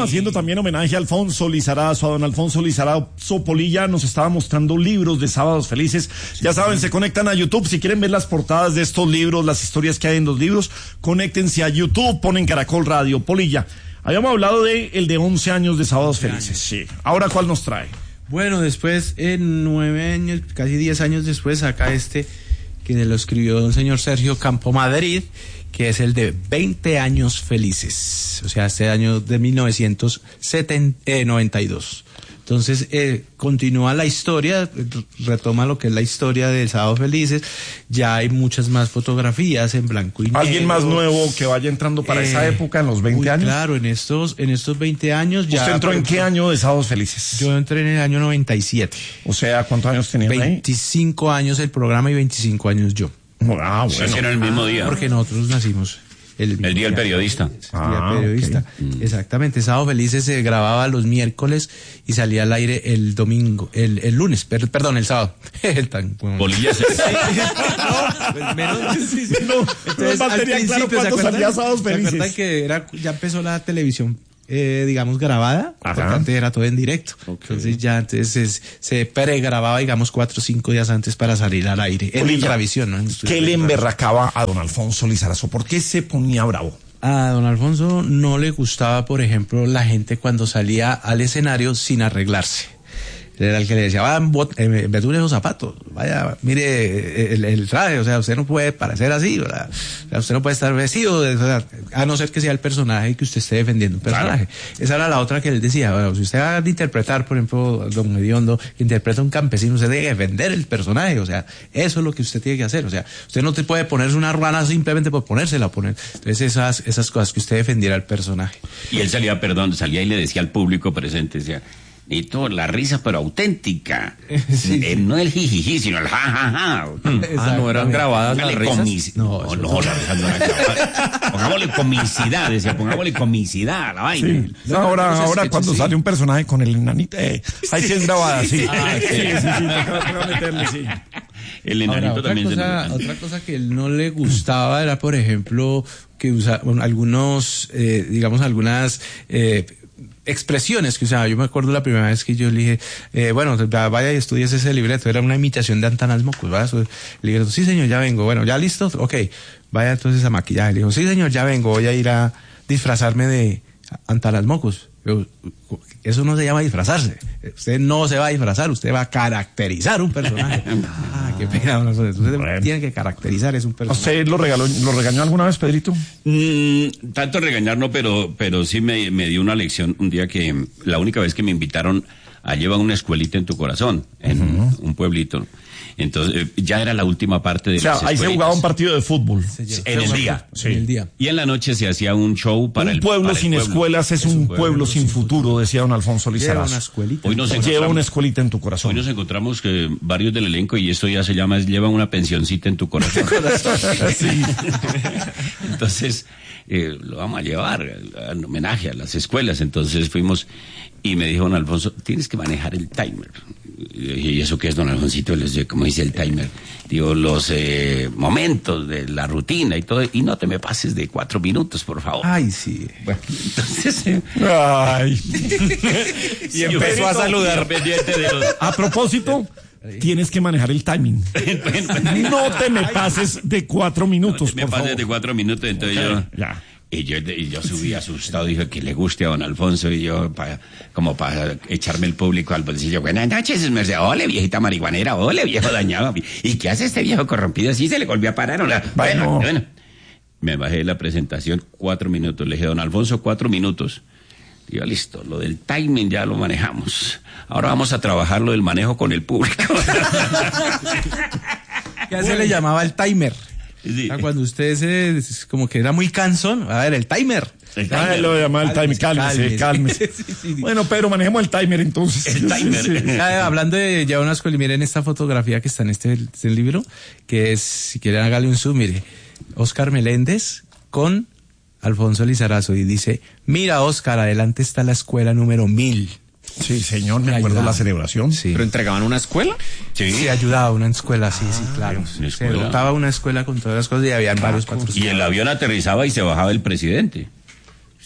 ¿no? Haciendo también homenaje a Alfonso Lizarazo, a don Alfonso Lizarazo Polilla. Nos estaba mostrando libros de Sábados Felices. Ya saben, se conectan a YouTube. Si quieren ver las portadas de estos libros, las historias que hay en los libros, conéctense a YouTube, ponen Caracol Radio, Polilla. Habíamos hablado de el de 11 años de Sábados Felices. Sí. Ahora, ¿cuál nos trae? Bueno, después, 9 años, casi 10 años después, acá que lo escribió don señor Sergio Campomadrid, que es el de 20 años felices, o sea, este año de 1992. Entonces, continúa la historia, retoma lo que es la historia de Sábados Felices. Ya hay muchas más fotografías en blanco y negro. ¿Alguien más nuevo que vaya entrando para esa época, en los 20 años? Claro, en estos 20 años ya... ¿Usted entró en qué año de Sábados Felices? Yo entré en el año 97. O sea, ¿cuántos años tenía 25 años el programa y 25 años yo. Ah, bueno. Era el mismo día. Porque nosotros nacimos el día del periodista. Periodista. Okay. Exactamente. Sábado Felices se grababa los miércoles y salía al aire el domingo, el lunes, perdón, el sábado. Bolillas. Entonces, al principio, ¿se salía Sábados Felices? ¿Se acuerdan que ya empezó la televisión? Digamos, grabada, porque antes era todo en directo. Okay. Entonces se pregrababa, digamos, 4 o 5 días antes para salir al aire. En Ultravisión, ¿no? ¿Qué le emberracaba a don Alfonso Lizarazo? ¿Por qué se ponía bravo? A don Alfonso no le gustaba, por ejemplo, la gente cuando salía al escenario sin arreglarse. Era el que le decía, betule esos zapatos, vaya, mire el traje, o sea, usted no puede parecer así, ¿verdad? O sea, usted no puede estar vestido, a no ser que sea el personaje que usted esté defendiendo un personaje. Claro. Esa era la otra que él decía, bueno, si usted va a interpretar, por ejemplo, don Hediondo, que interpreta a un campesino, usted debe defender el personaje, o sea, eso es lo que usted tiene que hacer, o sea, usted no te puede ponerse una ruana simplemente por ponérsela a poner. Entonces esas cosas que usted defendiera al personaje. Y él salía y le decía al público presente, decía, y todo, la risa pero auténtica. Sí. No el jijiji, sino el jajaja. No eran grabadas las risas. No, las risas no eran grabadas. Pongámosle comicidad, decía, pongámosle comicidad a la vaina. Sí. Ahora cuando sale un personaje con el enanito, ahí sí es grabada, sí. Toca meterle, sí. El enanito también otra cosa que él no le gustaba era, por ejemplo, que algunas expresiones que usaba. Yo me acuerdo la primera vez que yo le dije, vaya y estudies ese libreto. Era una imitación de Antanas Mocos, ¿verdad? El libreto, sí señor, ya vengo. Bueno, ¿ya listo? Ok, vaya entonces a maquillaje. Le dijo, sí señor, ya vengo, voy a ir a disfrazarme de Antanas Mocos. Eso no se llama disfrazarse. Usted no se va a disfrazar, usted va a caracterizar un personaje. Qué pena. Usted tiene que caracterizar es un personaje. ¿Usted lo regañó alguna vez, Pedrito? Tanto regañar no, pero sí me dio una lección un día que la única vez que me invitaron a llevar una escuelita en tu corazón, en un pueblito. Entonces, ya era la última parte de las escuelitas. Ahí se jugaba un partido de fútbol. En el día. Y en la noche se hacía un show para el pueblo. Un pueblo sin escuelas es un pueblo sin futuro, decía don Alfonso Lizarazo. Lleva una escuelita en tu corazón. Hoy nos encontramos varios del elenco y esto ya se llama, lleva una pensioncita en tu corazón. Sí. Entonces, lo vamos a llevar en homenaje a las escuelas. Entonces fuimos y me dijo don Alfonso, tienes que manejar el timer. ¿Y eso qué es, don Alfonsito? Les digo, ¿cómo dice el timer? Digo, los momentos de la rutina y todo, y no te me pases de 4 minutos, por favor. Ay, sí. Bueno, entonces... Ay. Y empezó a saludar. A propósito, tienes que manejar el timing. No te me pases de 4 minutos, no te me pases de 4 minutos, entonces yo... Ya. Y yo subí asustado, dije que le guste a don Alfonso, y yo, como para echarme el público al bolsillo, buenas noches, merced, ole viejita marihuanera, ole viejo dañado, ¿y qué hace este viejo corrompido? ¿Sí se le volvió a parar? Bueno. Me bajé de la presentación 4 minutos, le dije, don Alfonso, 4 minutos. Digo, listo, lo del timing ya lo manejamos, ahora vamos a trabajar lo del manejo con el público. ¿Qué se le llamaba el timer? Sí. Cuando usted como que era muy cansón, a ver, el timer. Lo llamaba el timer, cálmese. Sí. Bueno, pero manejemos el timer entonces. El timer. Sí. Hablando de ya una escuela, miren esta fotografía que está en este libro, que es, si quieren hágale un zoom, mire, Oscar Meléndez con Alfonso Lizarazo, y dice, mira Oscar, adelante está la escuela número 1000. Sí, señor, me acuerdo de la celebración. Sí. ¿Pero entregaban una escuela? Sí, ayudaba a una escuela, sí, claro. Se dotaba una escuela con todas las cosas y habían varios patrocinios. Y el avión aterrizaba y se bajaba el presidente.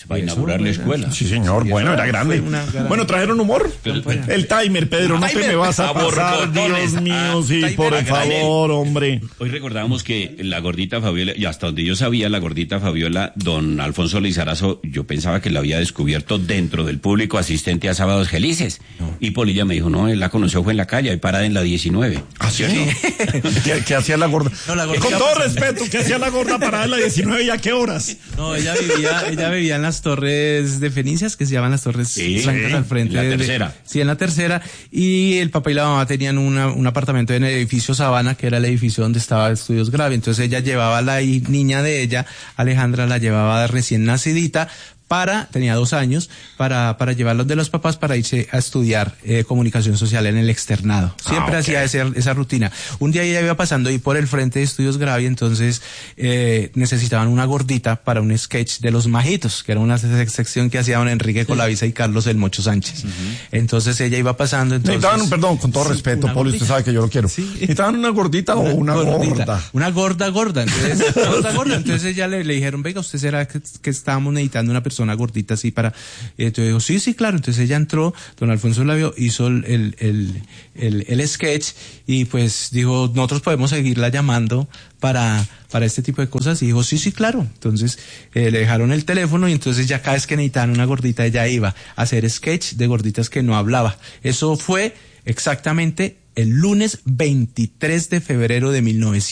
Va a inaugurar la escuela. Sí, señor. Bueno, era grande. Bueno, ¿trajeron humor? El timer, Pedro, no te me vas a pasar, Dios mío, sí, por favor, hombre. Hoy recordábamos que la gordita Fabiola, y hasta donde yo sabía, la gordita Fabiola, don Alfonso Lizarazo, yo pensaba que la había descubierto dentro del público asistente a Sábados Felices. No. Y Polilla me dijo, no, él la conoció fue en la calle, ahí parada en la 19. ¿Ah, sí? ¿Qué hacía la gorda? No, la gorda con todo respeto, ¿qué hacía la gorda parada en la 19 y a qué horas? No, ella vivía en las Torres de Fenicias, que se llaman las Torres Blancas al frente. La tercera. Sí, en la tercera. Y el papá y la mamá tenían un apartamento en el edificio Sabana, que era el edificio donde estaba Estudios Gravy. Entonces ella llevaba a la niña de ella, Alejandra, la llevaba recién nacidita, tenía 2 años, para llevarlos de los papás para irse a estudiar comunicación social en el externado. Siempre hacía esa rutina. Un día ella iba pasando y por el frente de Estudios Gravy, entonces necesitaban una gordita para un sketch de Los Majitos, que era una sección que hacían Enrique Colavisa y Carlos el Mocho Sánchez. Entonces ella iba pasando, necesitaban, perdón, con todo respeto, Poli, usted sabe que yo lo quiero. Necesitaban una gordita o una gorda. Una gorda. Entonces, gorda. Entonces ella le dijeron, venga, usted será que estábamos necesitando una persona gordita así para, entonces dijo, sí, claro. Entonces ella entró, don Alfonso la vio, hizo el sketch y pues dijo, nosotros podemos seguirla llamando para este tipo de cosas, y dijo, sí, claro. Entonces le dejaron el teléfono y entonces ya cada vez que necesitaban una gordita ella iba a hacer sketch de gorditas que no hablaba. Eso fue exactamente el lunes 23 de febrero de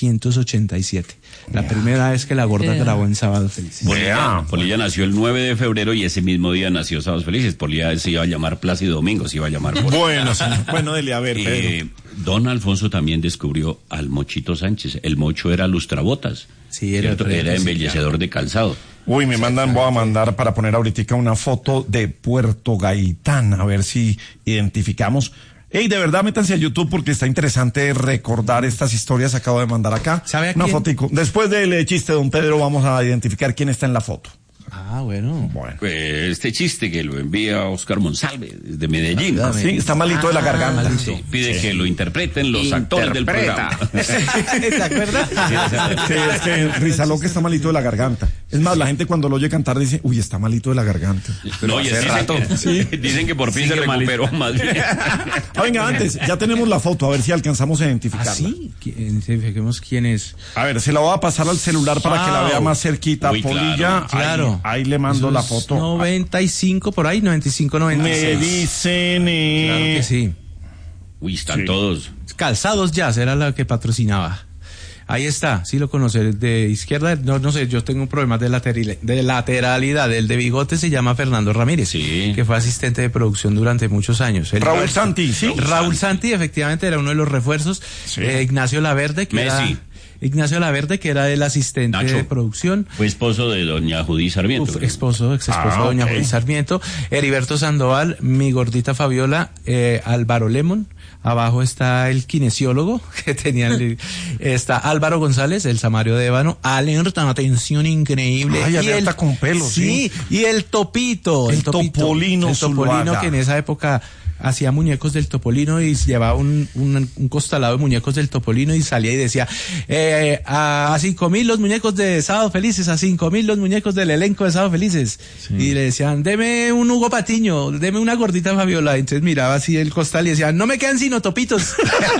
1987. La primera vez que la gorda grabó en Sábados Felices. Polilla nació el 9 de febrero y ese mismo día nació Sábados Felices. Polilla se iba a llamar Plácido Domingo, se iba a llamar Polilla. Bueno, señor. Bueno, dele a ver, Pedro. Don Alfonso también descubrió al Mochito Sánchez. El Mocho era lustrabotas. Sí, era embellecedor de calzado. Uy, voy a mandar para poner ahorita una foto de Puerto Gaitán, a ver si identificamos. Ey, de verdad, métanse a YouTube porque está interesante recordar estas historias. Acabo de mandar acá una fotico. Después del chiste de don Pedro vamos a identificar quién está en la foto. Ah, bueno. Pues este chiste que lo envía Oscar Monsalve de Medellín. Sí, está malito de la garganta. Pide que lo interpreten los actores del programa. ¿Te acuerdas? Sí, es que Rizaloque está malito de la garganta. Es más, la gente cuando lo oye cantar dice, uy, está malito de la garganta. No, y hace rato. Dicen que por fin se recuperó más bien. Venga, antes, ya tenemos la foto, a ver si alcanzamos a identificarla. ¿Ah, sí? Identifiquemos quién es. A ver, se la voy a pasar al celular para que la vea más cerquita. Uy, Polilla, claro. Ahí le mando la foto. 95 por ahí, 95, 96. Me dicen. Claro que sí. Uy, están todos. Calzados Jazz era la que patrocinaba. Ahí está, sí lo conoce, de izquierda, no sé, yo tengo un problema de lateralidad. El de bigote se llama Fernando Ramírez, que fue asistente de producción durante muchos años. Raúl Santi, ¿sí? Raúl Santi, efectivamente, era uno de los refuerzos. Sí. Ignacio Laverde, que era el asistente de producción. Fue esposo de doña Judy Sarmiento. Ex esposo de doña Judy Sarmiento. Heriberto Sandoval, mi gordita Fabiola, Álvaro Lemon. Abajo está el kinesiólogo que tenían, está Álvaro González, el Samario de Ébano, alerta, atención increíble. Ay, alerta con pelos. Sí, y el Topito. El Topolino, que en esa época hacía muñecos del Topolino y llevaba un costalado de muñecos del Topolino y salía y decía, a 5,000 los muñecos de Sábado Felices, a 5,000 los muñecos del elenco de Sábado Felices. Sí. Y le decían, deme un Hugo Patiño, deme una gordita Fabiola. Entonces miraba así el costal y decía, no me quedan sino topitos.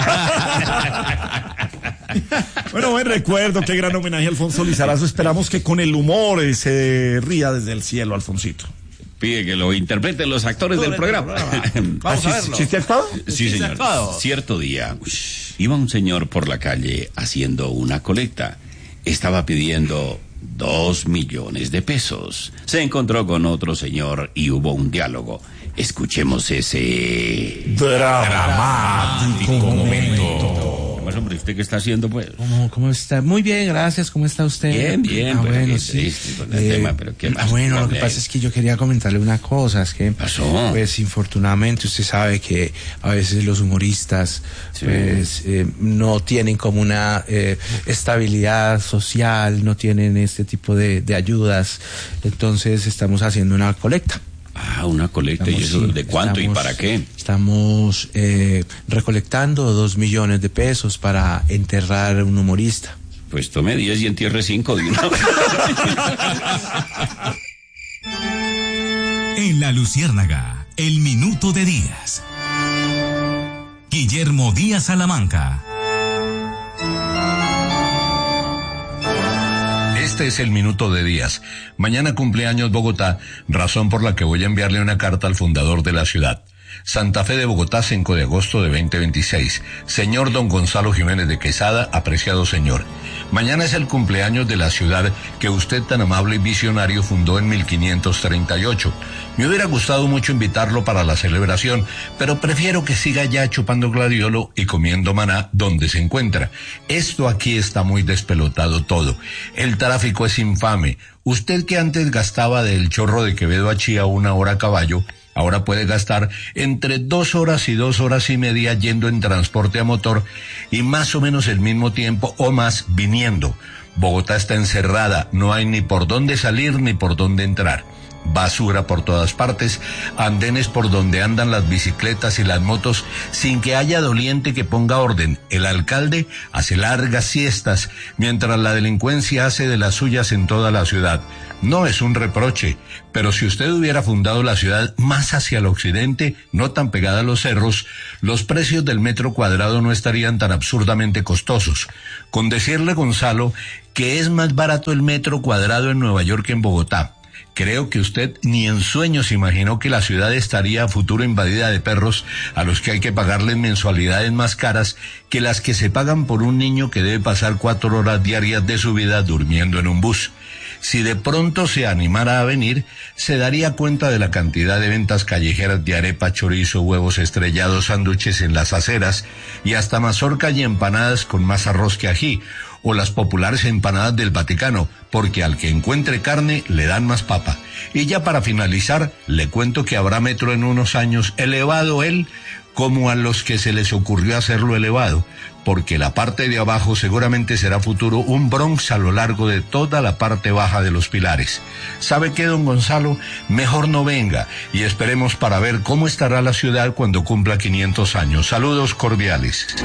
Bueno, buen recuerdo, qué gran homenaje a Alfonso Lizarazo. Esperamos que con el humor se ría desde el cielo, Alfonsito. Pide que lo interpreten los actores del programa. Vamos a verlo. ¿Sí está actuado? Sí, señor. Cierto día, iba un señor por la calle haciendo una colecta. Estaba pidiendo 2 millones de pesos. Se encontró con otro señor y hubo un diálogo. Escuchemos ese dramático momento. Bueno, hombre, ¿usted qué está haciendo, pues? ¿Cómo está? Muy bien, gracias. ¿Cómo está usted? Bien. Bueno, sí. Con el tema, pero ¿qué más? Bueno, lo que pasa es que yo quería comentarle una cosa. Es que, ¿pasó? Pues, infortunadamente, usted sabe que a veces los humoristas, no tienen como una estabilidad social, no tienen este tipo de ayudas. Entonces, estamos haciendo una colecta. Ah, una colecta. ¿Y eso de cuánto y para qué? Estamos recolectando 2 millones de pesos para enterrar a un humorista. Pues tome 10 y entierre 5 de una vez. En La Luciérnaga, el minuto de Díaz. Guillermo Díaz Salamanca. Este es el minuto de Díaz. Mañana cumpleaños Bogotá, razón por la que voy a enviarle una carta al fundador de la ciudad. Santa Fe de Bogotá, 5 de agosto de 2026. Señor don Gonzalo Jiménez de Quesada, apreciado señor. Mañana es el cumpleaños de la ciudad que usted tan amable y visionario fundó en 1538. Me hubiera gustado mucho invitarlo para la celebración, pero prefiero que siga ya chupando gladiolo y comiendo maná donde se encuentra. Esto aquí está muy despelotado todo. El tráfico es infame. Usted que antes gastaba del Chorro de Quevedo a Chía 1 hora a caballo, ahora puede gastar entre 2 horas y 2 horas y media yendo en transporte a motor y más o menos el mismo tiempo o más viniendo. Bogotá está encerrada, no hay ni por dónde salir ni por dónde entrar. Basura por todas partes, andenes por donde andan las bicicletas y las motos sin que haya doliente que ponga orden. El alcalde hace largas siestas mientras la delincuencia hace de las suyas en toda la ciudad. No es un reproche, pero si usted hubiera fundado la ciudad más hacia el occidente, no tan pegada a los cerros, los precios del metro cuadrado no estarían tan absurdamente costosos. Con decirle, Gonzalo, que es más barato el metro cuadrado en Nueva York que en Bogotá. Creo que usted ni en sueños imaginó que la ciudad estaría a futuro invadida de perros a los que hay que pagarles mensualidades más caras que las que se pagan por un niño que debe pasar 4 horas diarias de su vida durmiendo en un bus. Si de pronto se animara a venir, se daría cuenta de la cantidad de ventas callejeras de arepa, chorizo, huevos estrellados, sándwiches en las aceras y hasta mazorca y empanadas con más arroz que ají, o las populares empanadas del Vaticano, porque al que encuentre carne le dan más papa. Y ya para finalizar, le cuento que habrá metro en unos años, elevado él, como a los que se les ocurrió hacerlo elevado, porque la parte de abajo seguramente será futuro un Bronx a lo largo de toda la parte baja de los pilares. ¿Sabe qué, don Gonzalo? Mejor no venga y esperemos para ver cómo estará la ciudad cuando cumpla 500 años. Saludos cordiales.